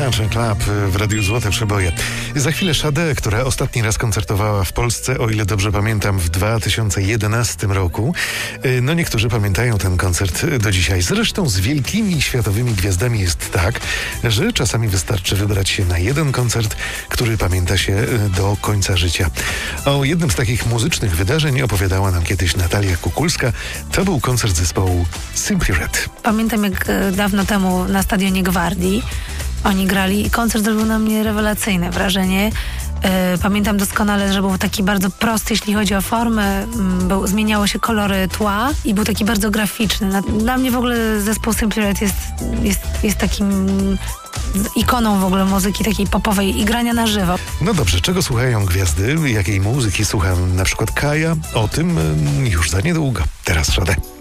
Country Club w Radiu Złote Przeboje. Za chwilę Sade, która ostatni raz koncertowała w Polsce, o ile dobrze pamiętam, w 2011 roku. No niektórzy pamiętają ten koncert do dzisiaj. Zresztą z wielkimi światowymi gwiazdami jest tak, że czasami wystarczy wybrać się na jeden koncert, który pamięta się do końca życia. O jednym z takich muzycznych wydarzeń opowiadała nam kiedyś Natalia Kukulska. To był koncert zespołu Simply Red. Pamiętam, jak dawno temu na stadionie Gwardii oni grali i koncert zrobił na mnie rewelacyjne wrażenie. Pamiętam doskonale, że był taki bardzo prosty, jeśli chodzi o formę. Zmieniało się kolory tła i był taki bardzo graficzny. Dla mnie w ogóle zespół Simply Red jest takim ikoną w ogóle muzyki takiej popowej i grania na żywo. No dobrze, czego słuchają gwiazdy? Jakiej muzyki słucha na przykład Kaja? O tym już za niedługo. Teraz Sade.